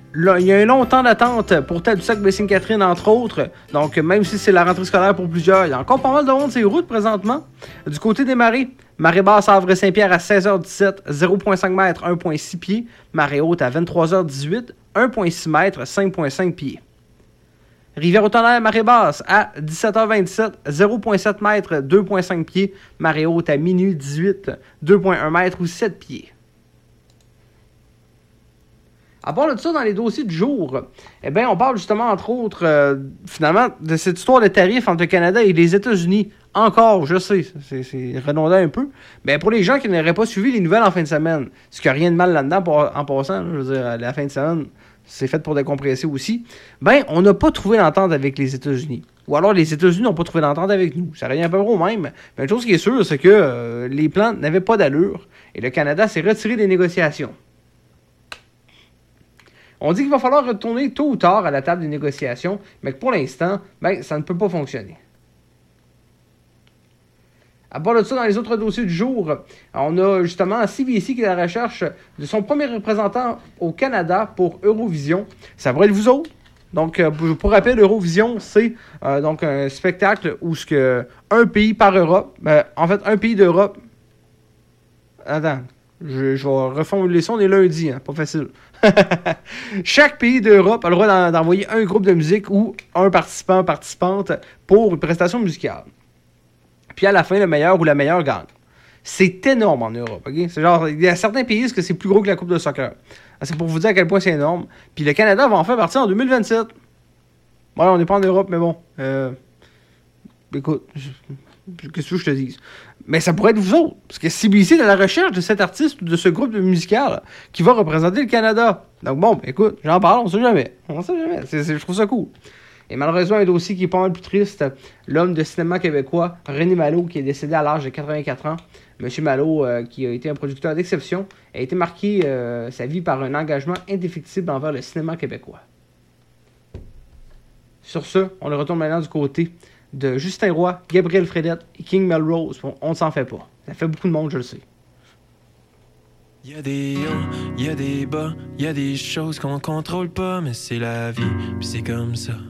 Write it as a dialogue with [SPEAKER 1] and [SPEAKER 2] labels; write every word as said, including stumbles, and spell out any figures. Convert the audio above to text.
[SPEAKER 1] Là, il y a un long temps d'attente pour Tadoussac, Baie-Sainte-Catherine, entre autres. Donc, même si c'est la rentrée scolaire pour plusieurs, il y a encore pas mal de monde sur les routes présentement. Du côté des marées, marée basse à Havre-Saint-Pierre à seize heures dix-sept, zéro virgule cinq mètres, un virgule six pieds. Marée haute à vingt-trois heures dix-huit, un virgule six mètres, cinq virgule cinq pieds. Rivière-au-Tonnerre, marée basse à dix-sept heures vingt-sept, zéro virgule sept mètres, deux virgule cinq pieds. Marée haute à minuit dix-huit, deux virgule un mètres ou sept pieds. À part de ça, dans les dossiers du jour, eh bien, on parle justement, entre autres, euh, finalement, de cette histoire de tarifs entre le Canada et les États-Unis. Encore, je sais, c'est, c'est redondant un peu. Mais pour les gens qui n'auraient pas suivi les nouvelles en fin de semaine, ce qu'il n'y a rien de mal là-dedans pour, en passant, je veux dire, la fin de semaine, c'est fait pour décompresser aussi. Ben, on n'a pas trouvé l'entente avec les États-Unis. Ou alors les États-Unis n'ont pas trouvé l'entente avec nous. Ça revient un peu au même. Mais une chose qui est sûre, c'est que euh, les plans n'avaient pas d'allure et le Canada s'est retiré des négociations. On dit qu'il va falloir retourner tôt ou tard à la table des négociations, mais que pour l'instant, ben, ça ne peut pas fonctionner. À part de ça, dans les autres dossiers du jour, on a justement C B C qui est à la recherche de son premier représentant au Canada pour Eurovision. Ça pourrait être vous autres. Donc, pour rappel, Eurovision, c'est euh, donc un spectacle où ce que un pays par Europe, ben, en fait, un pays d'Europe. Attends. Je, je vais reformuler ça, on est lundi, hein, pas facile. Chaque pays d'Europe a le droit d'en, d'envoyer un groupe de musique ou un participant, participante pour une prestation musicale. Puis à la fin, le meilleur ou la meilleure gagne. C'est énorme en Europe, ok? C'est genre, il y a certains pays où c'est plus gros que la Coupe de soccer. C'est pour vous dire à quel point c'est énorme. Puis le Canada va en faire partie en deux mille vingt-sept. Bon, on n'est pas en Europe, mais bon. Euh, écoute, je, qu'est-ce que je te dis? Mais ça pourrait être vous autres. Parce que C B C est à la recherche de cet artiste ou de ce groupe musical qui va représenter le Canada. Donc bon, écoute, j'en parle, on sait jamais. On sait jamais. C'est, c'est, je trouve ça cool. Et malheureusement, un dossier qui est pas mal plus triste. L'homme de cinéma québécois, René Malo, qui est décédé à l'âge de quatre-vingt-quatre ans. Monsieur Malo, euh, qui a été un producteur d'exception, a été marqué euh, sa vie par un engagement indéfectible envers le cinéma québécois. Sur ce, on le retourne maintenant du côté de Justin Roy, Gabriel Fredette et King Melrose. Bon, on ne s'en fait pas. Ça fait beaucoup de monde, je le sais.
[SPEAKER 2] Il y a des hauts, il y a des bas, il y a des choses qu'on contrôle pas, mais c'est la vie, puis c'est comme ça.